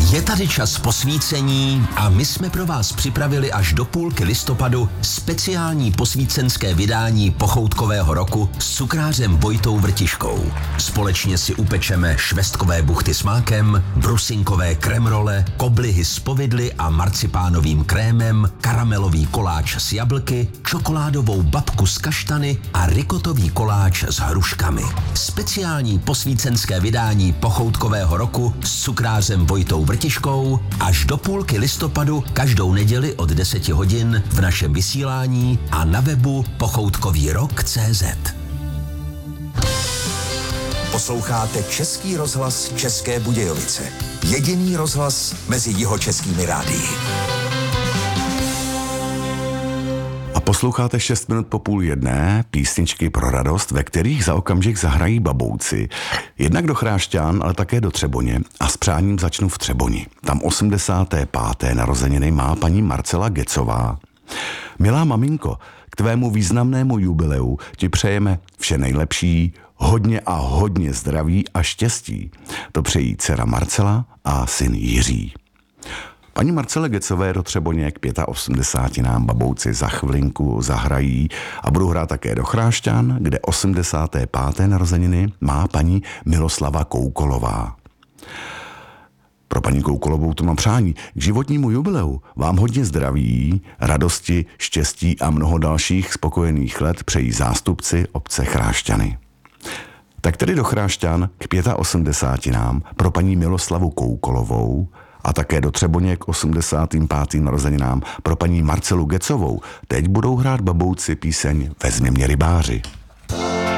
Je tady čas posvícení a my jsme pro vás připravili až do půlky listopadu speciální posvícenské vydání pochoutkového roku s cukrářem Vojtou Vrtiškou. Společně si upečeme švestkové buchty s mákem, brusinkové kremrole, koblihy s povidly a marcipánovým krémem, karamelový koláč s jablky, čokoládovou babku s kaštany a rikotový koláč s hruškami. Speciální posvícenské vydání pochoutkového roku s cukrářem Vojtou Vrtiškou až do půlky listopadu každou neděli od 10 hodin v našem vysílání a na webu pochoutkovýrok.cz. Posloucháte Český rozhlas České Budějovice. Jediný rozhlas mezi jihočeskými rádii. A posloucháte 6 minut po půl jedné písničky pro radost, ve kterých za okamžik zahrají babouci. Jednak do Chrášťan, ale také do Třeboně. A s přáním začnu v Třeboni. Tam 85. narozeniny má paní Marcela Gecová. Milá maminko, k tvému významnému jubileu ti přejeme vše nejlepší, hodně a hodně zdraví a štěstí. To přejí dcera Marcela a syn Jiří. Paní Marcele Gecové do Třeboně k 85 nám babouci za chvilinku zahrají a budou hrát také do Chrášťan, kde 85. narozeniny má paní Miloslava Koukolová. Pro paní Koukolovou to mám přání. K životnímu jubileu vám hodně zdraví, radosti, štěstí a mnoho dalších spokojených let přejí zástupci obce Chrášťany. Tak tedy do Chrášťan k 85 nám pro paní Miloslavu Koukolovou a také do Třeboně k 85. narozeninám pro paní Marcelu Gecovou teď budou hrát babouci píseň Vezmi mě rybáři.